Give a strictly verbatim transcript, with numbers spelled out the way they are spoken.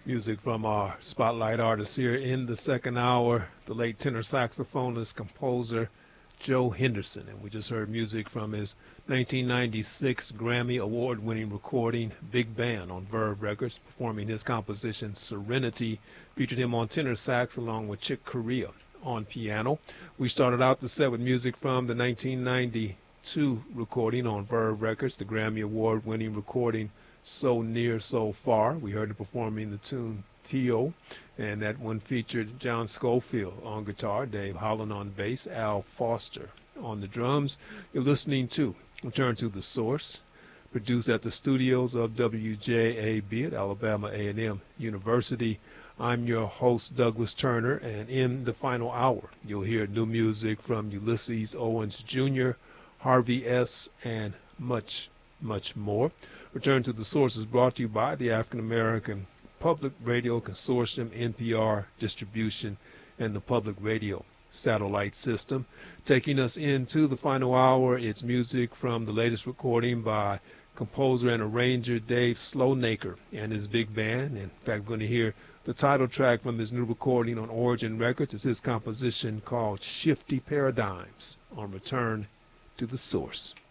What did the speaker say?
Music from our spotlight artist here in the second hour, the late tenor saxophonist, composer Joe Henderson. And we just heard music from his nineteen ninety-six Grammy Award-winning recording, Big Band, on Verve Records, performing his composition Serenity. Featured him on tenor sax along with Chick Corea on piano. We started out the set with music from the nineteen ninety-two recording on Verve Records, the Grammy Award-winning recording So Near, So Far. We heard him performing the tune Tio, and that one featured John Scofield on guitar, Dave Holland on bass, Al Foster on the drums. You're listening to Return to the Source, produced at the studios of W J A B at Alabama A and M University. I'm your host, Douglas Turner, and in the final hour, you'll hear new music from Ulysses Owens Junior, Harvey S., and much, much more. Return to the Source is brought to you by the African American Public Radio Consortium, N P R Distribution, and the Public Radio Satellite System. Taking us into the final hour, it's music from the latest recording by composer and arranger Dave Slonaker and his big band. In fact, we're going to hear the title track from his new recording on Origin Records. It's his composition called Shifty Paradigms on Return to the Source.